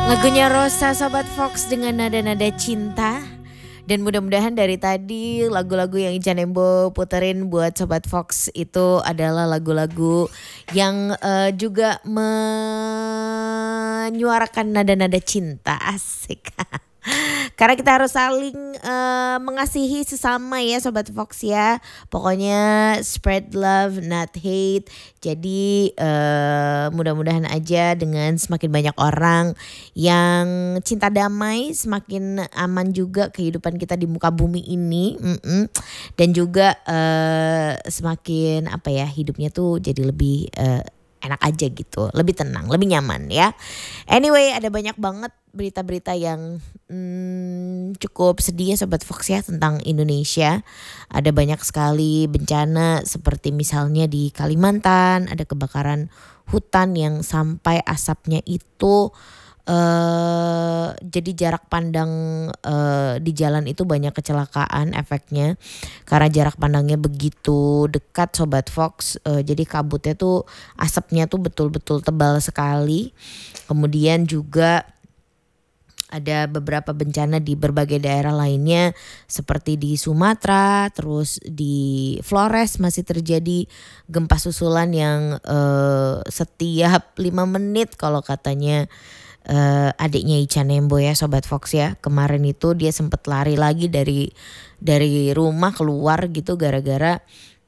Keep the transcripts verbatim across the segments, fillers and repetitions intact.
Lagunya Rosa Sobat Fox dengan nada-nada cinta. Dan mudah-mudahan dari tadi lagu-lagu yang Ica Nembo puterin buat Sobat Fox itu adalah lagu-lagu yang uh, juga menyuarakan nada-nada cinta. Asik. Karena kita harus saling uh, mengasihi sesama ya Sobat Fox ya. Pokoknya spread love not hate. Jadi uh, mudah-mudahan aja dengan semakin banyak orang yang cinta damai, semakin aman juga kehidupan kita di muka bumi ini. Mm-mm. Dan juga uh, semakin apa ya, hidupnya tuh jadi lebih uh, enak aja gitu, lebih tenang, lebih nyaman ya. Anyway, ada banyak banget berita-berita yang hmm, cukup sedih ya Sobat Fox ya tentang Indonesia. Ada banyak sekali bencana seperti misalnya di Kalimantan ada kebakaran hutan yang sampai asapnya itu Uh, jadi jarak pandang uh, di jalan itu banyak kecelakaan efeknya karena jarak pandangnya begitu dekat Sobat Fox. Uh, jadi kabutnya tuh, asapnya tuh betul-betul tebal sekali. Kemudian juga ada beberapa bencana di berbagai daerah lainnya seperti di Sumatera, terus di Flores masih terjadi gempa susulan yang uh, setiap lima menit kalau katanya Uh, adiknya Ica Nembo ya Sobat Fox ya. Kemarin itu dia sempat lari lagi dari dari rumah keluar gitu gara-gara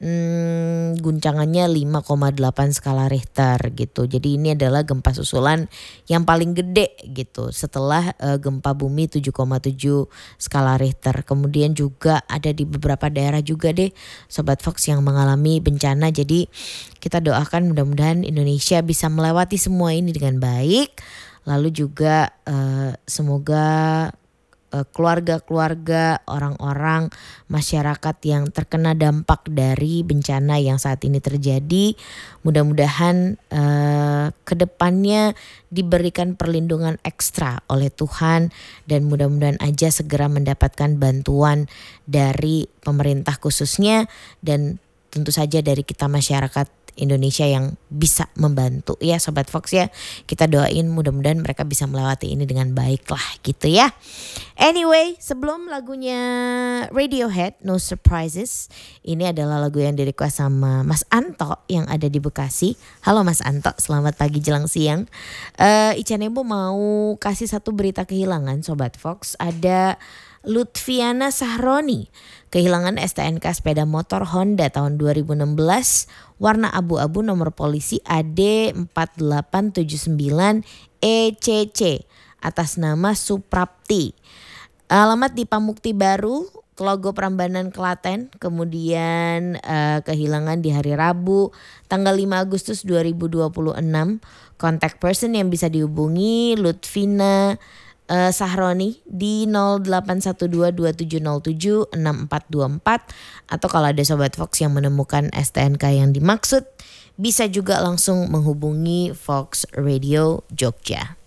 hmm, guncangannya lima koma delapan skala Richter gitu. Jadi ini adalah gempa susulan yang paling gede gitu setelah uh, gempa bumi tujuh koma tujuh skala Richter. Kemudian juga ada di beberapa daerah juga deh Sobat Fox yang mengalami bencana. Jadi kita doakan mudah-mudahan Indonesia bisa melewati semua ini dengan baik. Lalu juga uh, semoga uh, keluarga-keluarga, orang-orang, masyarakat yang terkena dampak dari bencana yang saat ini terjadi, mudah-mudahan uh, kedepannya diberikan perlindungan ekstra oleh Tuhan dan mudah-mudahan aja segera mendapatkan bantuan dari pemerintah khususnya dan tentu saja dari kita masyarakat Indonesia yang bisa membantu ya Sobat Fox ya. Kita doain mudah-mudahan mereka bisa melewati ini dengan baik lah gitu ya. Anyway, sebelum lagunya Radiohead No Surprises, ini adalah lagu yang di-request sama Mas Anto yang ada di Bekasi. Halo Mas Anto, selamat pagi jelang siang. uh, Ica Nembo mau kasih satu berita kehilangan Sobat Fox. Ada Lutfiana Sahroni kehilangan S T N K sepeda motor Honda tahun dua ribu enam belas warna abu-abu nomor polisi A D empat delapan tujuh sembilan E C C atas nama Suprapti. Alamat di Pamukti Baru, Tlogo Prambanan, Klaten. Kemudian uh, kehilangan di hari Rabu tanggal lima Agustus dua ribu dua puluh enam. Contact person yang bisa dihubungi Lutfina Uh, Sahroni di nol delapan satu dua dua tujuh nol tujuh enam empat dua empat atau kalau ada Sobat Fox yang menemukan S T N K yang dimaksud bisa juga langsung menghubungi Fox Radio Jogja.